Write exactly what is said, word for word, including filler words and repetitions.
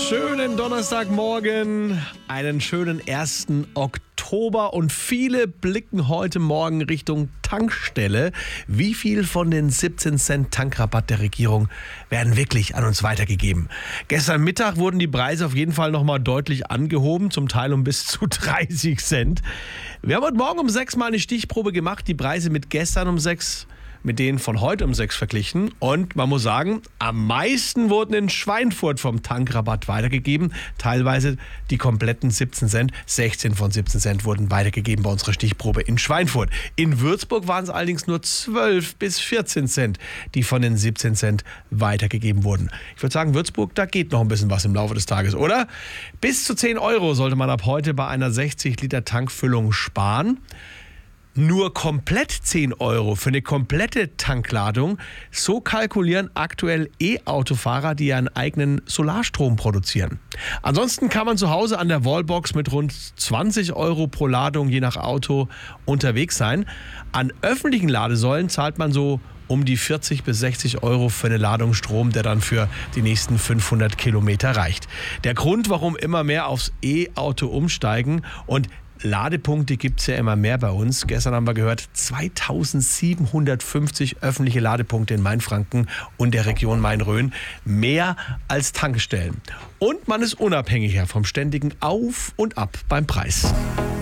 Schönen Donnerstagmorgen, einen schönen ersten Oktober und viele blicken heute Morgen Richtung Tankstelle. Wie viel von den siebzehn Cent Tankrabatt der Regierung werden wirklich an uns weitergegeben? Gestern Mittag wurden die Preise auf jeden Fall nochmal deutlich angehoben, zum Teil um bis zu dreißig Cent. Wir haben heute Morgen um sechs mal eine Stichprobe gemacht, die Preise mit gestern um sechs mit denen von heute um sechs verglichen. Und man muss sagen, am meisten wurden in Schweinfurt vom Tankrabatt weitergegeben. Teilweise die kompletten siebzehn Cent. sechzehn von siebzehn Cent wurden weitergegeben bei unserer Stichprobe in Schweinfurt. In Würzburg waren es allerdings nur zwölf bis vierzehn Cent, die von den siebzehn Cent weitergegeben wurden. Ich würde sagen, Würzburg, da geht noch ein bisschen was im Laufe des Tages, oder? Bis zu zehn Euro sollte man ab heute bei einer sechzig Liter Tankfüllung sparen. Nur komplett zehn Euro für eine komplette Tankladung. So kalkulieren aktuell E-Autofahrer, die ihren eigenen Solarstrom produzieren. Ansonsten kann man zu Hause an der Wallbox mit rund zwanzig Euro pro Ladung je nach Auto unterwegs sein. An öffentlichen Ladesäulen zahlt man so um die vierzig bis sechzig Euro für eine Ladung Strom, der dann für die nächsten fünfhundert Kilometer reicht. Der Grund, warum immer mehr aufs E-Auto umsteigen, und Ladepunkte gibt es ja immer mehr bei uns. Gestern haben wir gehört, zweitausendsiebenhundertfünfzig öffentliche Ladepunkte in Mainfranken und der Region Main-Rhön. Mehr als Tankstellen. Und man ist unabhängiger vom ständigen Auf und Ab beim Preis.